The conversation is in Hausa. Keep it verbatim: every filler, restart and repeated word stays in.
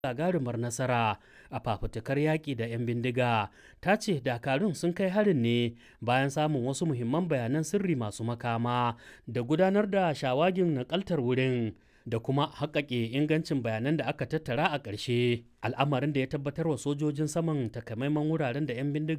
gagarumar nasara a fafutukar yaƙi da 'yan bindiga. Ta ce dakarun sun kai harin ne bayan samun wasu muhimman bayanan sirri masu makama da gudanar da shawagin nakaltar wurin da kuma haƙaƙe ingancin bayanan da aka tattara a ƙarshe, al'amarin da ya tabbatar wa sojojin saman takamaiman wuraren da 'yan bindiga